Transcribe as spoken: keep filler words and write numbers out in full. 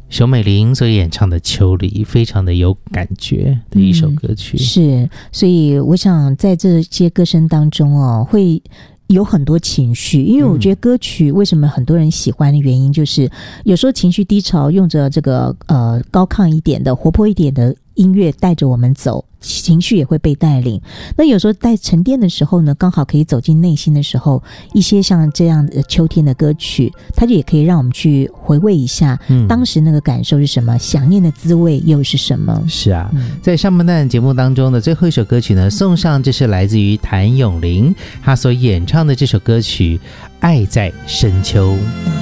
熊美玲所演唱的《秋梨》非常的有感觉的一首歌曲、 嗯、是，所以我想在这些歌声当中哦，会有很多情绪，因为我觉得歌曲为什么很多人喜欢的原因，就是有时候情绪低潮，用着这个呃高亢一点的、活泼一点的音乐带着我们走，情绪也会被带领。那有时候在沉淀的时候呢，刚好可以走进内心的时候，一些像这样的秋天的歌曲，它就也可以让我们去回味一下、嗯、当时那个感受是什么，想念的滋味又是什么。 是啊、嗯、在上半段节目当中的最后一首歌曲呢，送上这是来自于谭咏麟他所演唱的这首歌曲《爱在深秋》。